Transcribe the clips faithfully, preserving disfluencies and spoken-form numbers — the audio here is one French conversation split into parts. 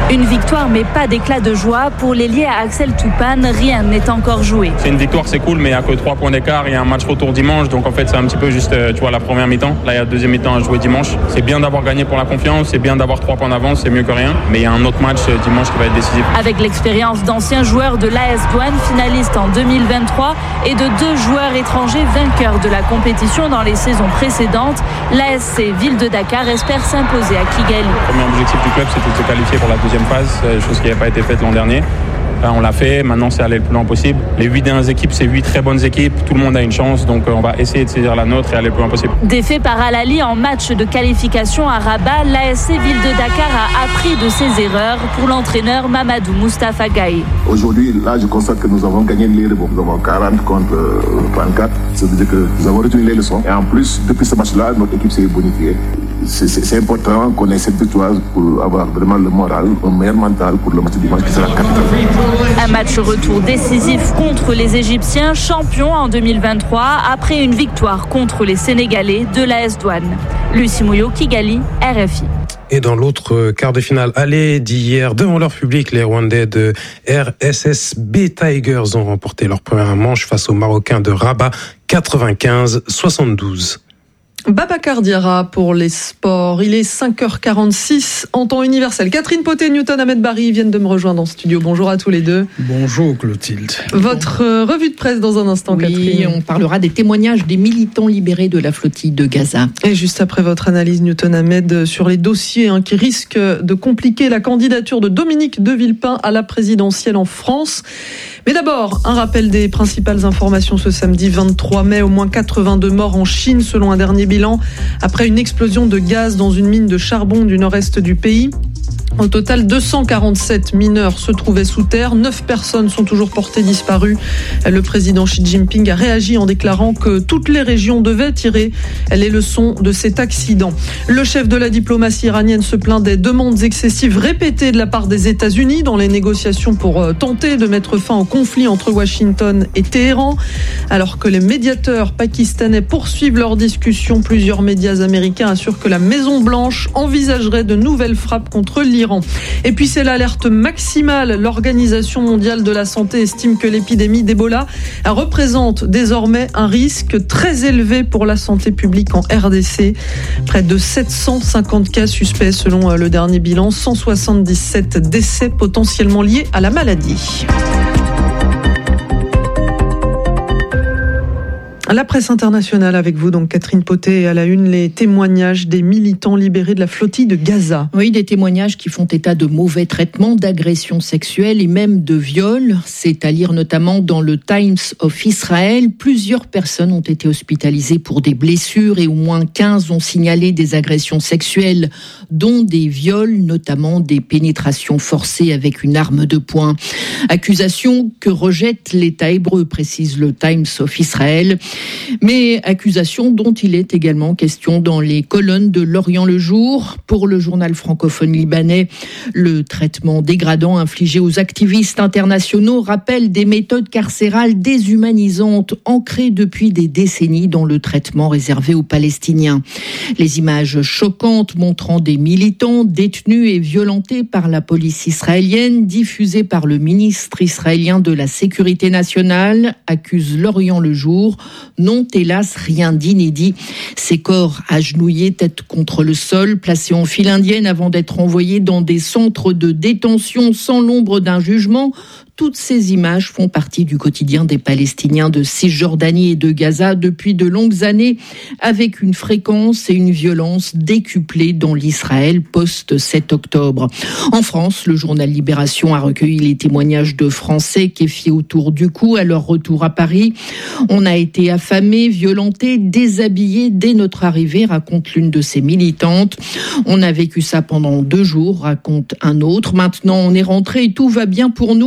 Une victoire mais pas d'éclat de joie pour l'ailier à Axel Toupane, rien n'est encore joué. C'est une victoire, c'est cool, mais il n'y a que trois points d'écart, il y a un match retour dimanche, donc en fait c'est un petit peu juste, tu vois, la première mi-temps. Là il y a la deuxième mi-temps à jouer dimanche. C'est bien d'avoir gagné pour la confiance, c'est bien d'avoir trois points d'avance, c'est mieux que rien, mais il y a un autre match dimanche qui va être décisif. Avec l'expérience d'anciens joueurs de l'A S Douanes, finaliste en deux mille vingt-trois, et de deux joueurs étrangers vainqueurs de la compétition dans les saisons précédentes, l'A S C Ville de Dakar espère s'imposer à Kigali. Le premier objectif du club, c'était de se qualifier pour la deuxième phase, chose qui n'avait pas été faite l'an dernier. Là, on l'a fait, maintenant c'est aller le plus loin possible. Les huit dernières équipes, c'est huit très bonnes équipes, tout le monde a une chance, donc on va essayer de saisir la nôtre et aller le plus loin possible. Défait par Al Ahly en match de qualification à Rabat, l'A S C Ville de Dakar a appris de ses erreurs pour l'entraîneur Mamadou Moustapha Gaye. Aujourd'hui, là, je constate que nous avons gagné les rebonds. Nous avons quarante contre trente-quatre, ça veut dire que nous avons retenu les leçons. Et en plus, depuis ce match-là, notre équipe s'est bonifiée. C'est, c'est, c'est important qu'on ait cette victoire pour avoir vraiment le moral, un meilleur mental pour le match dimanche qui sera capital. Un match retour décisif contre les Égyptiens, champions en deux mille vingt-trois, après une victoire contre les Sénégalais de l'A S Douanes. Lucie Mouillot, Kigali, R F I. Et dans l'autre quart de finale aller d'hier, devant leur public, les Rwandais de R S S B Tigers ont remporté leur première manche face aux Marocains de Rabat, quatre-vingt-quinze à soixante-douze. Babacar Diarra pour les sports. Il est cinq heures quarante-six en temps universel. Catherine Poté, Newton Ahmed Barry viennent de me rejoindre en studio. Bonjour à tous les deux. Bonjour Clotilde. Votre euh, revue de presse dans un instant, oui, Catherine. On parlera des témoignages des militants libérés de la flottille de Gaza. Et juste après votre analyse, Newton Ahmed, sur les dossiers hein, qui risquent de compliquer la candidature de Dominique de Villepin à la présidentielle en France. Mais d'abord, un rappel des principales informations ce samedi vingt-trois mai. Au moins quatre-vingt-deux morts en Chine selon un dernier bilan après une explosion de gaz dans une mine de charbon du nord-est du pays. Au total, deux cent quarante-sept mineurs se trouvaient sous terre. Neuf personnes sont toujours portées disparues. Le président Xi Jinping a réagi en déclarant que toutes les régions devaient tirer les leçons de cet accident. Le chef de la diplomatie iranienne se plaint des demandes excessives répétées de la part des États-Unis dans les négociations pour tenter de mettre fin au conflit entre Washington et Téhéran. Alors que les médiateurs pakistanais poursuivent leurs discussions, plusieurs médias américains assurent que la Maison-Blanche envisagerait de nouvelles frappes contre l'Iran. Et puis c'est l'alerte maximale. L'Organisation mondiale de la santé estime que l'épidémie d'Ebola représente désormais un risque très élevé pour la santé publique en R D C. Près de sept cent cinquante cas suspects selon le dernier bilan, cent soixante-dix-sept décès potentiellement liés à la maladie. La presse internationale avec vous, donc Catherine Poté, à la une, les témoignages des militants libérés de la flottille de Gaza. Oui, des témoignages qui font état de mauvais traitements, d'agressions sexuelles et même de viols. C'est à lire notamment dans le Times of Israel. Plusieurs personnes ont été hospitalisées pour des blessures et au moins quinze ont signalé des agressions sexuelles, dont des viols, notamment des pénétrations forcées avec une arme de poing. Accusation que rejette l'État hébreu, précise le Times of Israel. Mais accusation dont il est également question dans les colonnes de L'Orient le Jour. Pour le journal francophone libanais, le traitement dégradant infligé aux activistes internationaux rappelle des méthodes carcérales déshumanisantes ancrées depuis des décennies dans le traitement réservé aux Palestiniens. Les images choquantes montrant des militants détenus et violentés par la police israélienne, diffusées par le ministre israélien de la Sécurité nationale, accusent L'Orient le Jour, n'ont hélas rien d'inédit. Ces corps agenouillés, tête contre le sol, placés en file indienne avant d'être envoyés dans des centres de détention sans l'ombre d'un jugement. Toutes ces images font partie du quotidien des Palestiniens de Cisjordanie et de Gaza depuis de longues années, avec une fréquence et une violence décuplées dans l'Israël post-sept octobre. En France, le journal Libération a recueilli les témoignages de Français kéfiés autour du cou à leur retour à Paris. On a été affamés, violentés, déshabillés dès notre arrivée, raconte l'une de ces militantes. On a vécu ça pendant deux jours, raconte un autre. Maintenant, on est rentré et tout va bien pour nous.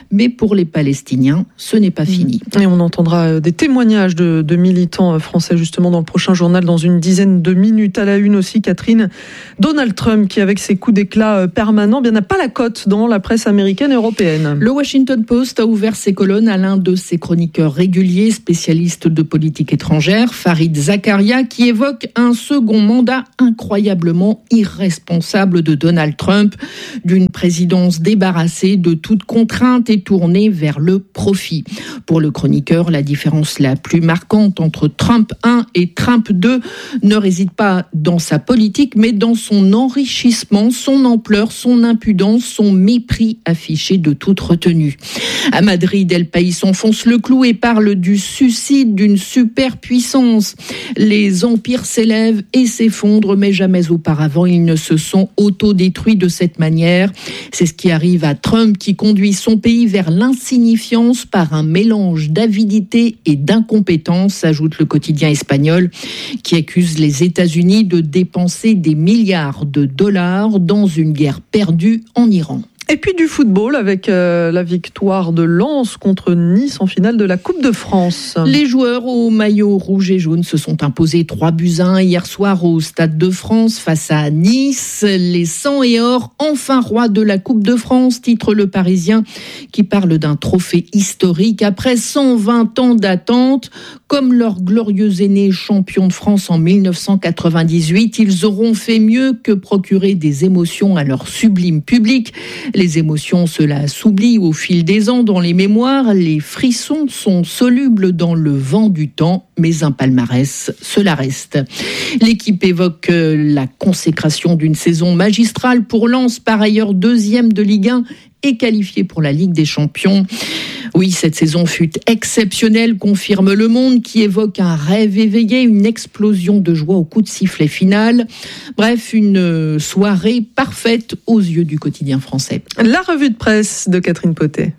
Mais pour les Palestiniens, ce n'est pas fini. Et on entendra des témoignages de, de militants français justement dans le prochain journal dans une dizaine de minutes. À la une aussi, Catherine, Donald Trump qui avec ses coups d'éclat permanents bien n'a pas la cote dans la presse américaine et européenne. Le Washington Post a ouvert ses colonnes à l'un de ses chroniqueurs réguliers, spécialiste de politique étrangère, Fareed Zakaria, qui évoque un second mandat incroyablement irresponsable de Donald Trump, d'une présidence débarrassée de toute contrainte et tournée vers le profit. Pour le chroniqueur, la différence la plus marquante entre Trump un et Trump deux ne réside pas dans sa politique, mais dans son enrichissement, son ampleur, son impudence, son mépris affiché de toute retenue. À Madrid, El País enfonce le clou et parle du suicide d'une superpuissance. Les empires s'élèvent et s'effondrent, mais jamais auparavant ils ne se sont autodétruits de cette manière. C'est ce qui arrive à Trump, qui conduit son pays vers l'insignifiance par un mélange d'avidité et d'incompétence, ajoute le quotidien espagnol, qui accuse les États-Unis de dépenser des milliards de dollars dans une guerre perdue en Iran. Et puis du football avec euh, la victoire de Lens contre Nice en finale de la Coupe de France. Les joueurs au maillot rouge et jaune se sont imposés trois buts à un hier soir au Stade de France face à Nice. Les sang et or, enfin rois de la Coupe de France, titre Le Parisien, qui parle d'un trophée historique après cent vingt ans d'attente. Comme leurs glorieux aînés champions de France en dix-neuf cent quatre-vingt-dix-huit, ils auront fait mieux que procurer des émotions à leur sublime public. Les émotions, cela s'oublie au fil des ans dans les mémoires. Les frissons sont solubles dans le vent du temps, mais un palmarès, cela reste. L'équipe évoque la consécration d'une saison magistrale pour Lens, par ailleurs deuxième de Ligue un et qualifié pour la Ligue des Champions. Oui, cette saison fut exceptionnelle, confirme Le Monde, qui évoque un rêve éveillé, une explosion de joie au coup de sifflet final. Bref, une soirée parfaite aux yeux du quotidien français. La revue de presse de Catherine Potet.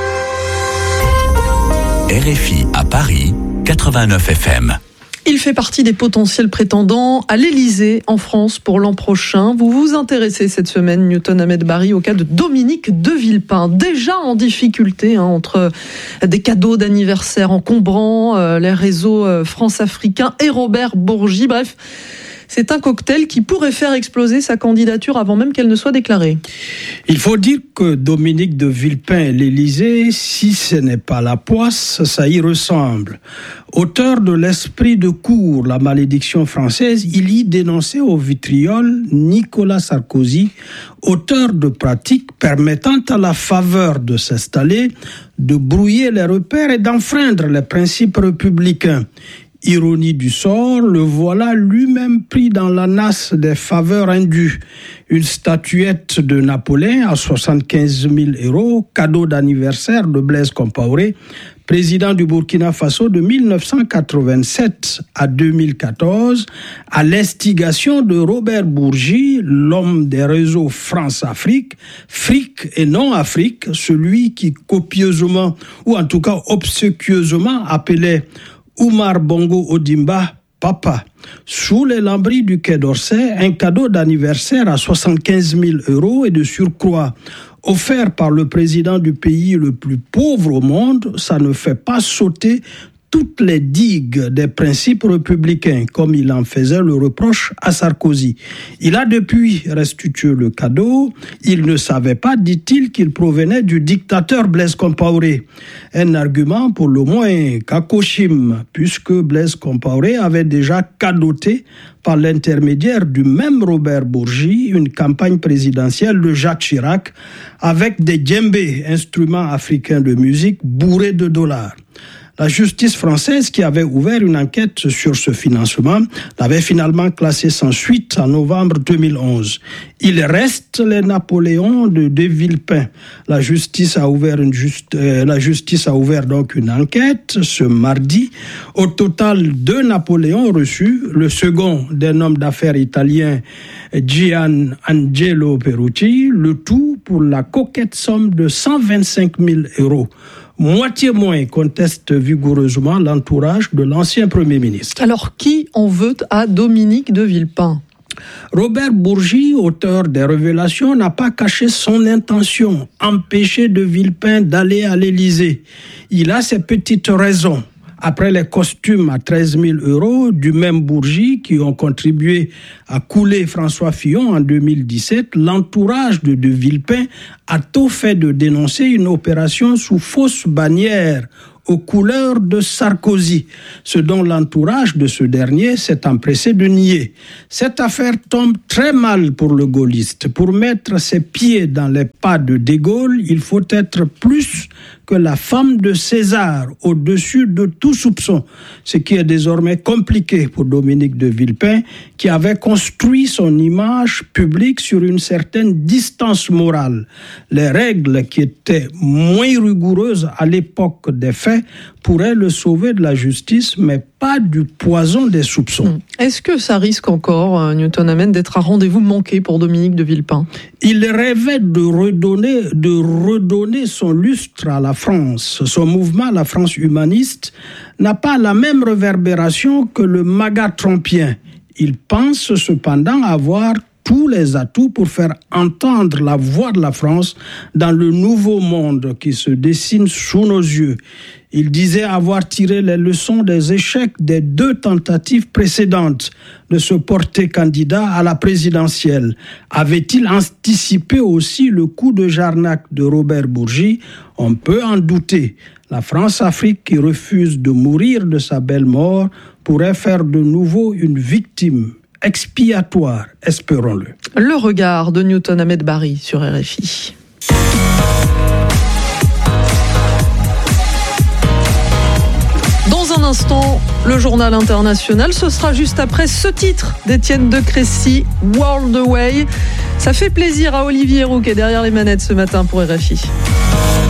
R F I à Paris, quatre-vingt-neuf F M. Il fait partie des potentiels prétendants à l'Élysée en France pour l'an prochain. Vous vous intéressez cette semaine, Newton Ahmed Barry, au cas de Dominique de Villepin, déjà en difficulté hein, entre des cadeaux d'anniversaire encombrants, euh, les réseaux euh, France-Africains et Robert Bourgi. Bref, c'est un cocktail qui pourrait faire exploser sa candidature avant même qu'elle ne soit déclarée. Il faut dire que Dominique de Villepin et l'Élysée, si ce n'est pas la poisse, ça y ressemble. Auteur de l'esprit de cour, la malédiction française, il y dénonçait au vitriol Nicolas Sarkozy, auteur de pratiques permettant à la faveur de s'installer, de brouiller les repères et d'enfreindre les principes républicains. Ironie du sort, le voilà lui-même pris dans la nasse des faveurs indues. Une statuette de Napoléon à soixante-quinze mille euros, cadeau d'anniversaire de Blaise Compaoré, président du Burkina Faso de dix-neuf cent quatre-vingt-sept à deux mille quatorze, à l'instigation de Robert Bourgi, l'homme des réseaux France-Afrique, Fric et non-Afrique, celui qui copieusement, ou en tout cas obséquieusement, appelait Oumar Bongo Odimba, papa. Sous les lambris du Quai d'Orsay, un cadeau d'anniversaire à soixante-quinze mille euros et de surcroît offert par le président du pays le plus pauvre au monde, ça ne fait pas sauter toutes les digues des principes républicains, comme il en faisait le reproche à Sarkozy. Il a depuis restitué le cadeau. Il ne savait pas, dit-il, qu'il provenait du dictateur Blaise Compaoré. Un argument pour le moins cacochime, puisque Blaise Compaoré avait déjà cadoté par l'intermédiaire du même Robert Bourgi une campagne présidentielle de Jacques Chirac avec des djembés, instruments africains de musique bourrés de dollars. La justice française, qui avait ouvert une enquête sur ce financement, l'avait finalement classé sans suite en novembre deux mille onze. Il reste les Napoléons de De Villepin. La justice a ouvert une juste, euh, la justice a ouvert donc une enquête ce mardi. Au total, deux Napoléons reçus, le second d'un homme d'affaires italien, Gian Angelo Perucci, le tout pour la coquette somme de cent vingt-cinq mille euros. Moitié moins, conteste vigoureusement l'entourage de l'ancien Premier ministre. Alors, qui en veut à Dominique de Villepin ? Robert Bourgi, auteur des Révélations, n'a pas caché son intention, empêcher de Villepin d'aller à l'Élysée. Il a ses petites raisons. Après les costumes à treize mille euros du même Bourgi qui ont contribué à couler François Fillon en deux mille dix-sept, l'entourage de De Villepin a tôt fait de dénoncer une opération sous fausse bannière aux couleurs de Sarkozy, ce dont l'entourage de ce dernier s'est empressé de nier. Cette affaire tombe très mal pour le gaulliste. Pour mettre ses pieds dans les pas de De Gaulle, il faut être plus que la femme de César, au-dessus de tout soupçon, ce qui est désormais compliqué pour Dominique de Villepin, qui avait construit son image publique sur une certaine distance morale. Les règles qui étaient moins rigoureuses à l'époque des faits pourraient le sauver de la justice, mais pas du poison des soupçons. Est-ce que ça risque encore, Newton Ahmed, d'être un rendez-vous manqué pour Dominique de Villepin ? Il rêvait de redonner, de redonner son lustre à la France. Son mouvement, la France humaniste, n'a pas la même réverbération que le MAGA trumpien. Il pense cependant avoir tous les atouts pour faire entendre la voix de la France dans le nouveau monde qui se dessine sous nos yeux. Il disait avoir tiré les leçons des échecs des deux tentatives précédentes de se porter candidat à la présidentielle. Avait-il anticipé aussi le coup de Jarnac de Robert Bourgi ? On peut en douter. La France-Afrique qui refuse de mourir de sa belle mort pourrait faire de nouveau une victime expiatoire, espérons-le. Le regard de Newton Ahmed Barry sur R F I. Dans un instant, le journal international, ce sera juste après ce titre d'Étienne de Crécy, World Away. Ça fait plaisir à Olivier Roux qui est derrière les manettes ce matin pour R F I.